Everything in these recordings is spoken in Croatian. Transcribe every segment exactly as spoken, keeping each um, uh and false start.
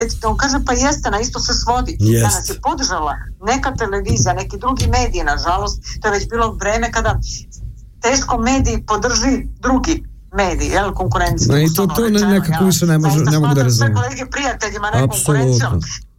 on kaže pa jeste, na isto se svodi. Jest. Danas je podržala neka televizija, neki drugi mediji, nažalost, to je već bilo vreme kada teško mediji podrži drugi mediji, jel, konkurenciju. I to, to ne, nekako više ne, može, ne mogu da razumijem. Sve kolege prijateljima, ne konkurencijom.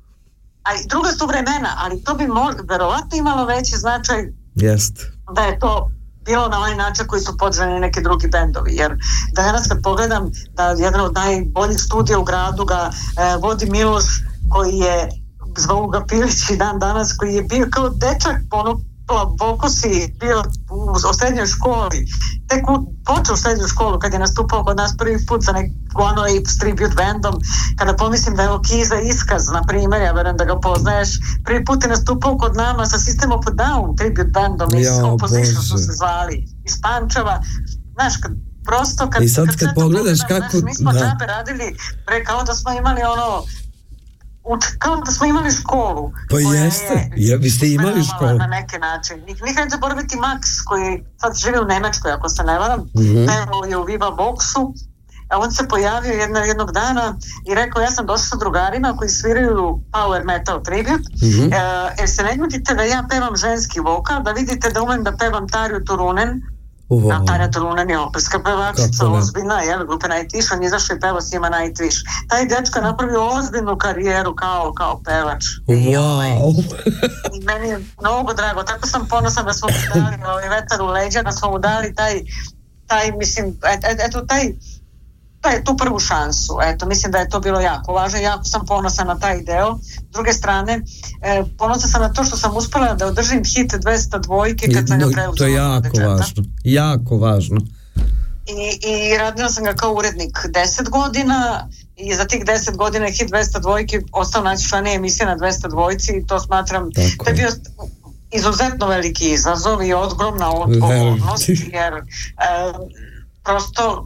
A i druga su vremena, ali to bi mo- verovatno imalo veći značaj Jest. da je to bilo na ovaj način koji su podržani neki drugi bendovi, jer danas kad pogledam da jedan od najboljih studija u gradu ga e, vodi Miloš, koji je, zvogu ga Pilić i dan danas, koji je bio kao dečak, ono, Bokosi, bio u, u srednjoj školi, tek u, počeo u srednju školu kad je nastupao kod nas prvi put sa nekim Guano Apes tribute bandom, kada pomislim da je Kiza Iskaz, na primjer, ja verujem da ga poznaješ, prvi put je nastupao kod nama sa System of a Down tribute bandom, iz Opposition su se zvali, iz Pančeva, znaš, kad prosto kad, i sad kad, kad pogledaš pogledam, kako, znaš, mi smo da. džabe radili pre, kao da smo imali ono Uč, kao da smo imali školu. Pa jeste, ja, vi ste imali školu. Na neki način. Nikad ne zaboraviti Max, koji sad živi u Nemačkoj, ako se ne varam, mm-hmm. pevao je u Viva Boxu, a on se pojavio jedna, jednog dana i rekao, ja sam došao sa drugarima koji sviraju power metal tribute, mm-hmm. e, jer se ne ljudite da ja pevam ženski vokal, da vidite da umem da pevam Tarju Turunen. Wow. A Tarja Turunen je operska pevačica, ozbiljna, jel, grupe Nightwish, on je izašao i pevao s njima Nightwish. Taj dečko je napravio ozbiljnu karijeru kao, kao pevač. Wow. I, I meni je mnogo drago, tako sam ponosan da smo mu dali ovaj vetar u leđa, da smo mu dali taj, taj mislim, et, et, eto, taj, taj, tu prvu šansu. Eto, mislim da je to bilo jako važno, jako sam ponosan na taj deo. S druge strane, e, ponosan sam na to što sam uspela da održim hit dvesta dvojke kad sam ga preuzela. To je jako važno, jako važno. I, i radila sam ga kao urednik deset godina i za tih deset godina je hit dvesta dvojke ostao najčešćanija emisija na dvesta dvojci i to smatram, tako to je bio izuzetno veliki izazov i ogromna odgovornost, jer e, prosto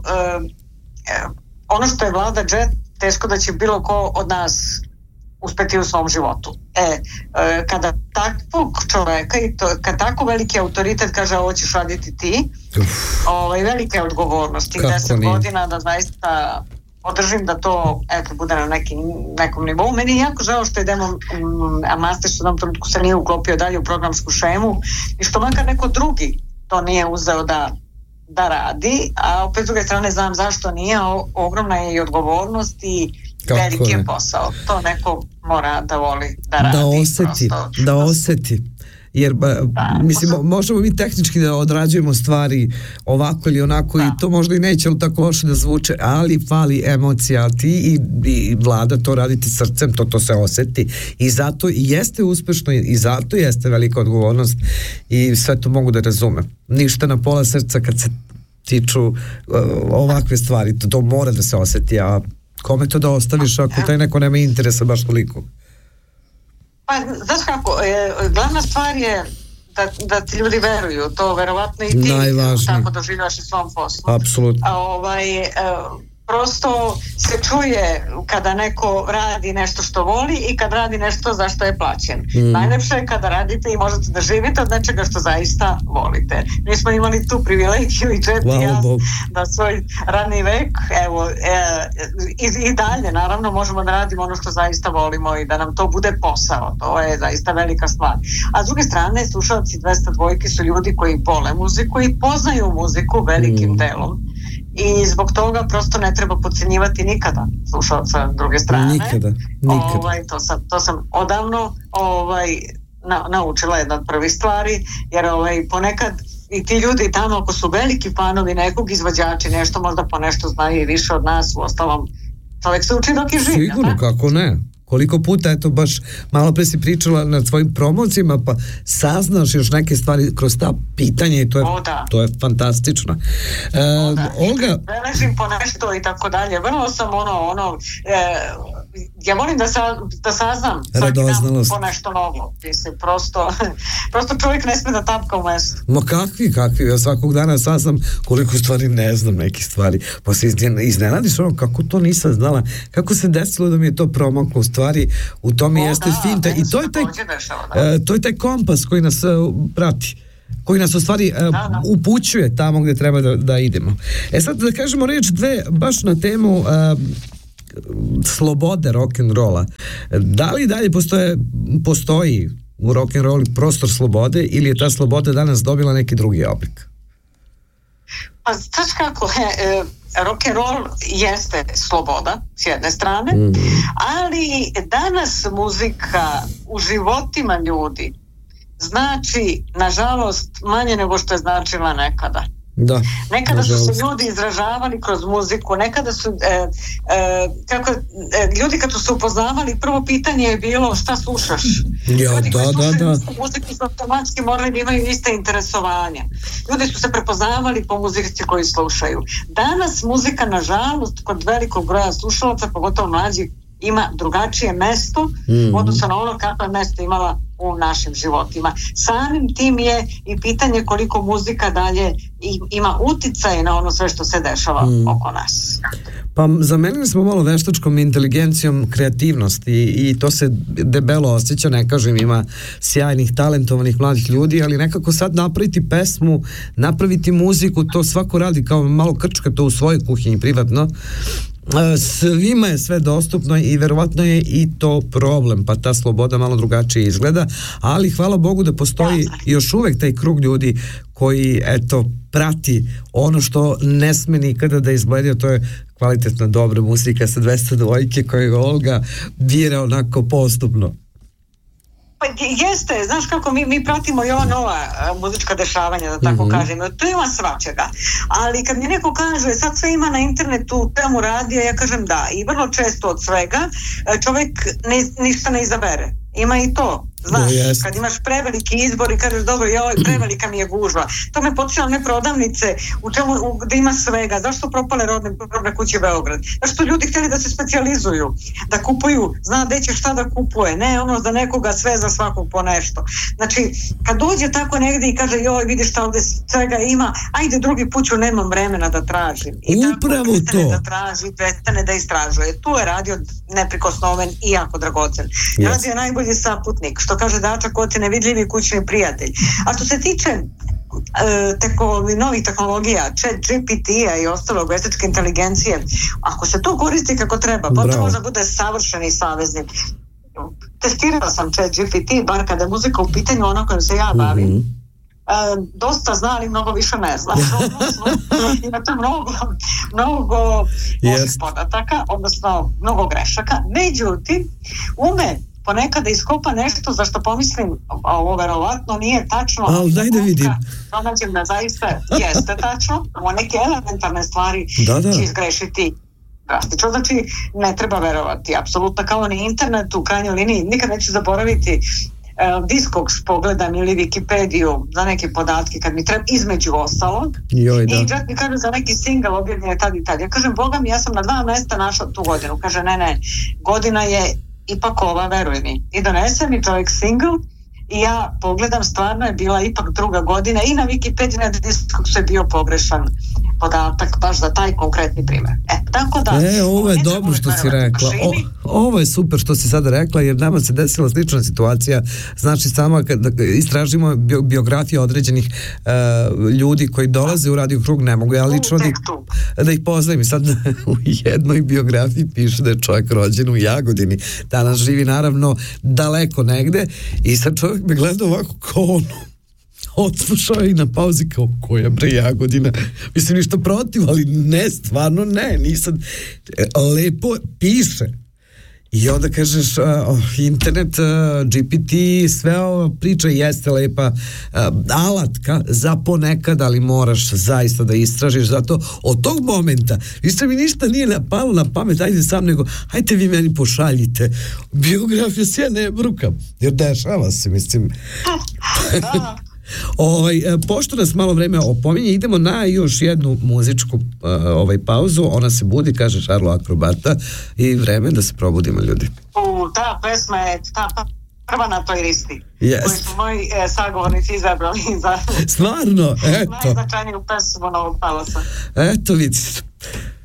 e, ono što je Vlada Jet, teško da će bilo ko od nas uspeti u svom životu. E, e kada takvog čoveka i to, kad tako veliki autoritet kaže ovo ćeš raditi ti, ovaj, velika je odgovornost tih deset godina da zaista održim da to eto, bude na neki, nekom nivou. Meni je jako žao što je Demon um, Master što nam trenutku se nije uklopio dalje u programsku šemu i što makar neko drugi to nije uzeo da da radi, a opet s druge strane znam zašto nije, o, ogromna je i odgovornost i kako veliki je posao. To neko mora da voli da radi. Da oseti, prosto. da oseti. Jer ba, da, mislim, posao. Možemo mi tehnički da odrađujemo stvari ovako ili onako da. I to možda i neće tako loše da zvuče, ali fali emocija, ti i, i Vlada to raditi srcem, to, to se oseti i zato i jeste uspešno i zato jeste velika odgovornost i sve to mogu da razumem. Ništa na pola srca kad se tiču uh, ovakve stvari, to, to mora da se oseti, a kome to da ostaviš ako taj neko nema interesa baš toliko? Pa, znaš kako, e, glavna stvar je da, da ti ljudi veruju, to verovatno i ti tako doživljaš i svom poslu. Apsolutno. A ovaj, e, prosto se čuje kada neko radi nešto što voli i kad radi nešto za što je plaćen. Mm. Najlepše je kada radite i možete da živite od nečega što zaista volite. Mi smo imali tu privilegiju i Jet i ja da svoj radni vek, evo, e, i, i dalje naravno možemo da radimo ono što zaista volimo i da nam to bude posao. To je zaista velika stvar. A s druge strane, slušalci dvesta dvojke su ljudi koji vole muziku i poznaju muziku velikim mm. delom. I zbog toga prosto ne treba podcenjivati nikada slušalca druge strane. Nikada, nikada. Ovaj, to, sam, to sam odavno ovaj, na, naučila jedna od prvih stvari, jer ovaj, ponekad i ti ljudi tamo ako su veliki fanovi nekog izvođača, nešto možda po nešto znaju i više od nas, u ostalom čovjek se uči dok je živ. Sigurno, ja, kako ne. Koliko puta, eto, baš malo pre si pričala na svojim promocijama, pa saznaš još neke stvari kroz ta pitanja i to je, to je fantastično. E, Olga... Beležim po nešto i tako dalje. Vrlo sam ono, ono, e, ja volim da, sa, da saznam svaki dan po nešto novo. Mislim, prosto, prosto čovjek ne sme da tapka u mestu. Ma kakvi, kakvi, ja svakog dana saznam koliko stvari ne znam, neke stvari. Pa se iznenadiš ono, kako to nisam znala, kako se desilo da mi je to promaklo, stvari u tome o, jeste da, finta i to je taj dešava, da. uh, to je taj kompas koji nas uh, prati, koji nas u stvari uh, da, da. upućuje tamo gde treba da, da idemo. E sad da kažemo reč dve baš na temu uh, slobode rock'n'rolla. Da li dalje postoje, postoji u rock'n'rollu prostor slobode ili je ta sloboda danas dobila neki drugi oblik? Pa znaš kako, he, e, rock'n'roll jeste sloboda s jedne strane, mm. ali danas muzika u životima ljudi znači, nažalost, manje nego što je značila nekada. Da, nekada su se ljudi izražavali kroz muziku, nekada su e, e, kako, e, ljudi kad su se upoznavali, prvo pitanje je bilo šta slušaš. Ja, ljudi da, koji da, da. muziku su automatski morali da imaju iste interesovanja. Ljudi su se prepoznavali po muzici koju slušaju. Danas muzika, nažalost, kod velikog broja slušalaca, pogotovo mlađih, ima drugačije mesto mm-hmm. odnosno na ono kako je mesto imala u našim životima. Samim tim je i pitanje koliko muzika dalje ima uticaj na ono sve što se dešava mm. oko nas. Pa zamenili smo malo veštačkom inteligencijom kreativnost i, i to se debelo osjeća, ne kažem, ima sjajnih, talentovanih mladih ljudi, ali nekako sad napraviti pesmu, napraviti muziku, to svako radi kao malo krčka to u svojoj kuhinji privatno. Svima je sve dostupno i verovatno je i to problem, pa ta sloboda malo drugačije izgleda, ali hvala Bogu da postoji još uvek taj krug ljudi koji, eto, prati ono što ne sme nikada da izgleda, to je kvalitetna dobra muzika sa dvesta dvojke koju Olga bira onako postupno. Pa jeste, znaš kako mi, mi pratimo i ova nova uh, muzička dešavanja, da tako mm-hmm. kažem, to ima svačega, ali kad mi neko kaže sad sve ima na internetu, temu radija, ja kažem da, i vrlo često od svega čovjek ne, ništa ne izabere, ima i to. Znaš, yes. kad imaš preveliki izbor i kažeš dobro, joj, prevelika mi je gužva. To me podsjeća one prodavnice u čemu, u, gde ima svega. Zašto propale rodne, rodne kuće Beograd? Zašto ljudi htjeli da se specijalizuju, da kupuju, zna gde će šta da kupuje, ne ono za nekoga sve, za svakog po nešto. Znači, kad dođe tako negdje i kaže joj, vidiš šta ovdje svega ima, ajde drugi put ću, nemam vremena da tražim. I upravo tako to. Da traži, prestane da istražuje. Tu je radio neprikosnoven i jako dragocen. Yes. Radio je najbolji saputnik, što kaže Dača Koti, nevidljivi kućni prijatelj. A što se tiče e, teko, novih tehnologija, chat G P T-a i ostalog, veštačke inteligencije, ako se to koristi kako treba, pa to možda bude savršeni saveznik. Testirala sam chat G P T, bar kada je muzika u pitanju, ono kojom se ja bavim. Mm-hmm. E, dosta zna, ali mnogo više ne zna. Ima tu mnogo, mnogo loših podataka, odnosno mnogo grešaka. Međutim, ume ponekad da iskopa nešto za što pomislim, a ovo verovatno nije tačno. Ali daj da vidim. Pronađem da zaista jeste tačno, o neke elementarne stvari da, da. će izgrešiti drastično. Znači, ne treba verovati. Apsolutno kao ni internet u krajnjoj liniji. Nikad neću zaboraviti uh, Discogs pogledam ili Wikipediju za neke podatke kad mi treba, između ostalog. Joj, da. I čak mi kaže za neki single objavljen je tad i tad. Ja kažem, Boga mi, ja sam na dva mesta našla tu godinu. Kaže, ne, ne, godina je ipak ova, veruj mi. I donese mi čovjek single i ja pogledam, stvarno je bila ipak druga godina i na Wikipediji na Discogsu je bio pogrešan podatak baš za taj konkretni primjer. E, tako da... E, ovo je dobro što si rekla. O, ovo je super što si sada rekla, jer nama se desila slična situacija. Znači, samo kad istražimo bi, biografije određenih uh, ljudi koji dolaze u Radio Krug, ne mogu ja lično da ih, da ih poznam. I sad u jednoj biografiji piše da je čovjek rođen u Jagodini. Danas živi naravno daleko negde i sad čovjek me gleda ovako kao ono odslušao i na pauzi kao koja bre Jagodina, mislim ništa protiv, ali ne, stvarno ne, nisam, lepo piše i onda kažeš uh, internet, uh, G P T, sve ova priča jeste lepa uh, alatka za ponekad, ali moraš zaista da istražiš, zato od tog momenta više mi ništa nije napalo na pamet, ajde sam, nego ajte vi meni pošaljite biografiju, se ja ne brukam, jer dešava se, mislim da. Ovaj, pošto nas malo vreme opominje, idemo na još jednu muzičku ovaj, pauzu. Ona se budi, kaže Šarlo Akrobata, i vreme da se probudimo, ljudi. U, ta pesma je ta prva na toj listi, yes. koji su moji e, sagovornici izabrali za stvarno, eto najznačajniju pesmu Novog Talasa. Eto, vidite.